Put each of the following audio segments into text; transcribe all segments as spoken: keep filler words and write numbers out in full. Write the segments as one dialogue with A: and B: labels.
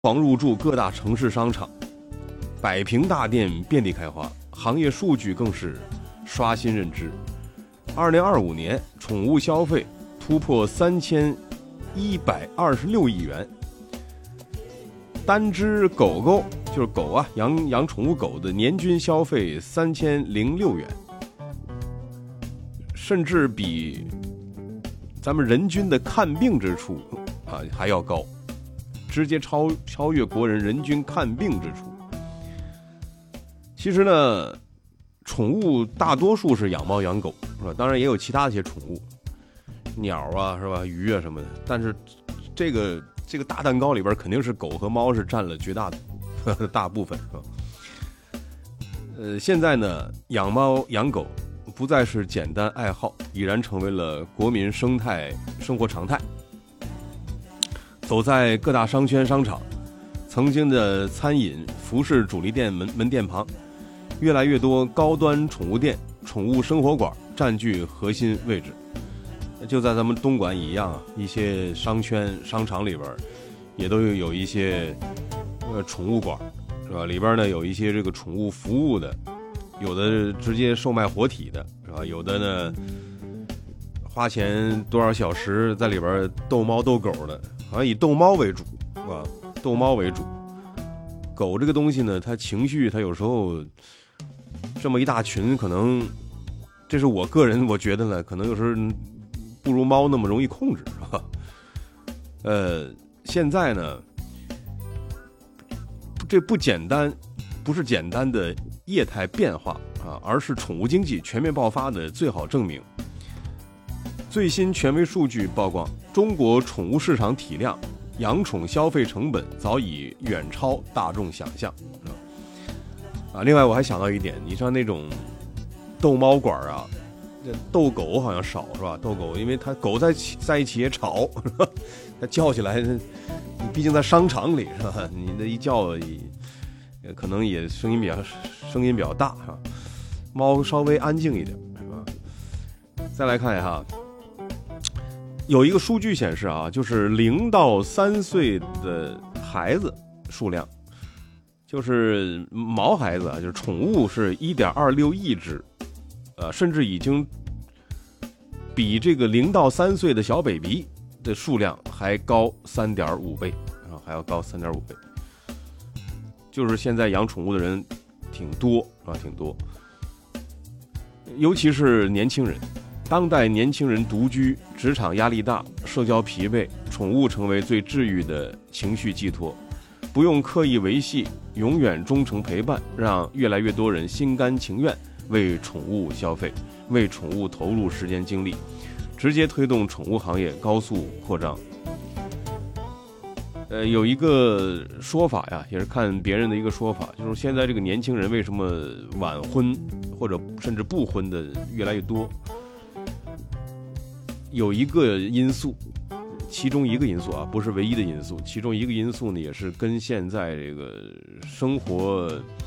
A: 狂入驻各大城市商场，百平大店遍地开花，行业数据更是刷新认知。二零二五年宠物消费突破三千一百二十六亿元，单只狗狗就是狗啊，养养宠物狗的年均消费三千零六元，甚至比咱们人均的看病支出啊还要高。直接超超越国人人均看病支出。其实呢，宠物大多数是养猫养狗，是吧？当然也有其他的一些宠物，鸟啊，是吧？鱼啊什么的。但是这个这个大蛋糕里边肯定是狗和猫是占了绝大的呵呵大部分，是吧？呃，现在呢，养猫养狗不再是简单爱好，已然成为了国民生态生活常态。走在各大商圈商场，曾经的餐饮服饰主力店门门店旁，越来越多高端宠物店、宠物生活馆占据核心位置。就在咱们东莞一样啊，一些商圈商场里边也都有一些呃宠物馆，是吧？里边呢有一些这个宠物服务的，有的直接售卖活体的，是吧？有的呢花钱多少小时在里边逗猫逗狗的。好像以逗猫为主，是吧？逗猫为主。狗这个东西呢，它情绪，它有时候这么一大群，可能这是我个人我觉得呢，可能有时候不如猫那么容易控制，是吧？呃，现在呢，这不简单，不是简单的业态变化啊，而是宠物经济全面爆发的最好证明。最新权威数据曝光，中国宠物市场体量、养宠消费成本早已远超大众想象。啊，另外我还想到一点，你像那种逗猫馆啊，这逗狗好像少，是吧？逗狗，因为它狗在在一起也吵，它叫起来，你毕竟在商场里，是吧？你这一叫，可能也声音比较声音比较大，是吧？猫稍微安静一点，是吧？再来看一下。有一个数据显示啊，就是零到三岁的孩子数量，就是毛孩子啊，就是宠物是 一点二六亿只，呃，甚至已经比这个零到三岁的小 baby 的数量还高 三点五倍啊，还要高 三点五倍。就是现在养宠物的人挺多啊，挺多，尤其是年轻人。当代年轻人独居，职场压力大，社交疲惫，宠物成为最治愈的情绪寄托，不用刻意维系，永远忠诚陪伴，让越来越多人心甘情愿为宠物消费，为宠物投入时间精力，直接推动宠物行业高速扩张。呃，有一个说法呀，也是看别人的一个说法，就是现在这个年轻人为什么晚婚或者甚至不婚的越来越多？有一个因素，其中一个因素啊，不是唯一的因素，其中一个因素呢，也是跟现在这个生活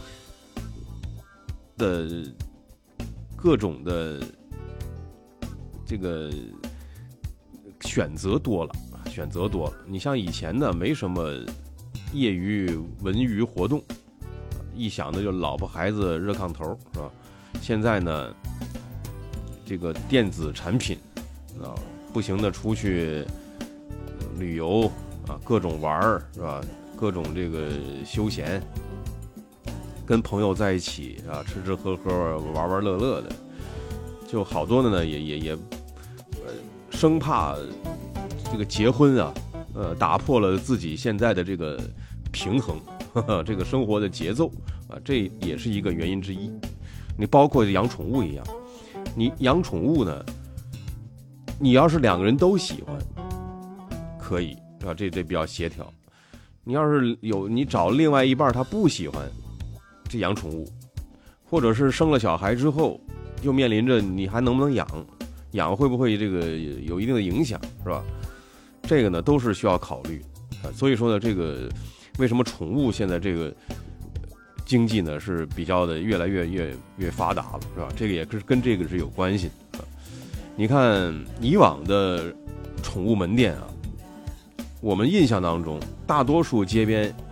A: 的各种的这个选择多了，选择多了。你像以前呢，没什么业余文娱活动，一想的就老婆孩子热炕头，是吧？现在呢，这个电子产品。啊，不行的出去旅游啊，各种玩儿，是吧？各种这个休闲，跟朋友在一起啊，吃吃喝喝，玩玩乐乐的，就好多的呢，也也也，呃，生怕这个结婚啊，呃，打破了自己现在的这个平衡，呵呵，这个生活的节奏啊，这也是一个原因之一。你包括养宠物一样，你养宠物呢？你要是两个人都喜欢，可以，是吧？这这比较协调。你要是有你找另外一半他不喜欢这养宠物，或者是生了小孩之后，又面临着你还能不能养，养会不会这个有一定的影响，是吧？这个呢都是需要考虑啊。所以说呢，这个为什么宠物现在这个经济呢是比较的越来越越越发达了，是吧？这个也是跟这个是有关系的。你看以往的宠物门店啊， 我们印象当中，大多数街边